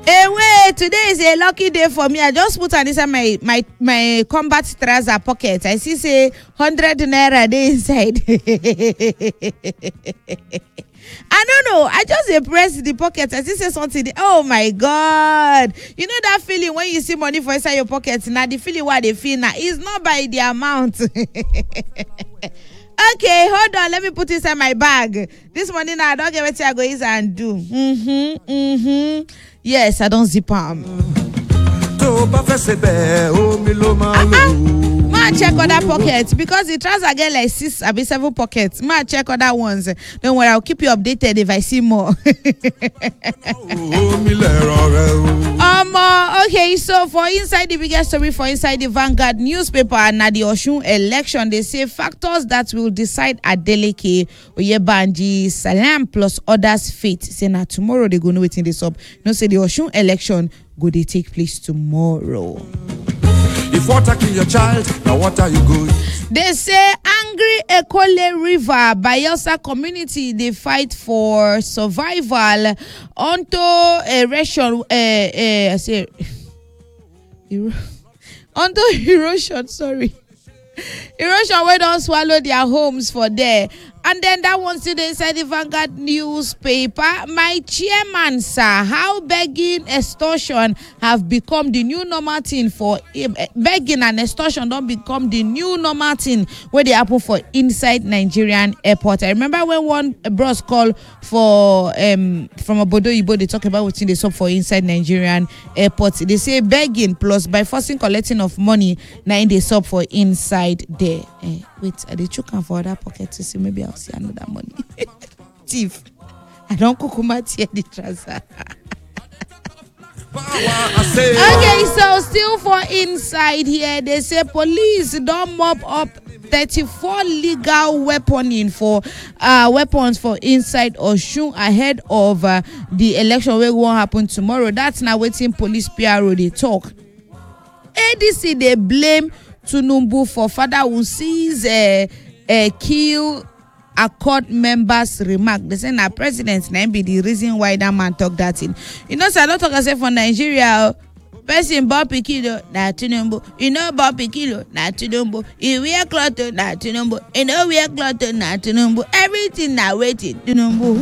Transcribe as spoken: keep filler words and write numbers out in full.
Hey, wait, today is a lucky day for me. I just put on inside my my my combat trouser pocket. I see say one hundred naira dey inside. I don't know. I just uh, press the pocket. I see say something. Oh my God. You know that feeling when you see money for inside your pocket? Now the feeling what they feel now is not by the amount. Okay, hold on. Let me put inside my bag. This morning now I don't get what I go use and do. Mm-hmm. Mm-hmm. Yes, I don't zip am. Ma check other pockets because the trouser get like six, I be seven pockets. Ma check other ones. Don't worry, I'll keep you updated if I see more. um, uh, okay, so for inside the biggest story for inside the Vanguard newspaper and the Osun election, they say factors that will decide Adeleke, Oyebanji, Salam plus others' fate. Say now tomorrow they go know waiting this up. You know, say the Osun election go they take place tomorrow. If water kill your child, now what are you good? They say angry Ekole River, Bayelsa community, they fight for survival onto erosion. Uh, uh, I say, onto erosion. Sorry, erosion. Where don't swallow their homes for there. And then that one's today inside the Vanguard newspaper. My chairman, sir, how begging, extortion have become the new normal thing for him. Begging and extortion don't become the new normal thing where they happen for inside Nigerian airport. I remember when one bros called for um from Obodo Ibo, they talk about what's in the sub for inside Nigerian airport. They say begging plus by forcing collecting of money now in the sub for inside there. Eh, wait, are they choking for other pocket to see maybe I'll see another money. Thief. I don't kukuma tear the trouser. Okay, so still for inside here, they say police don't mop up thirty-four legal weaponing for uh weapons for inside Osun ahead of uh, the election where won't happen tomorrow. That's now waiting police P R O they talk. A D C they blame Tinubu for father who sees a uh, uh, kill Accord members remark. They say na president na be the reason why that man talk that thing. You know, so I don't talk I say for Nigeria. Person born Pikido na Tinubu. You know born Pikido na Tinubu. You wear cloth na Tinubu. You know wear cloth na Tinubu. Everything na waiting Tinubu.